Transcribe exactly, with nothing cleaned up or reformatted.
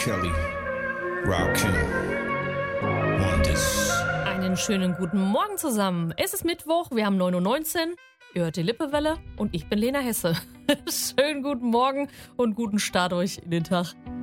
Kelly, Rakim, Wonders. Einen schönen guten Morgen zusammen. Es ist Mittwoch, wir haben neun Uhr neunzehn. Ihr hört die Lippewelle und ich bin Lena Hesse. Schönen guten Morgen und guten Start euch in den Tag.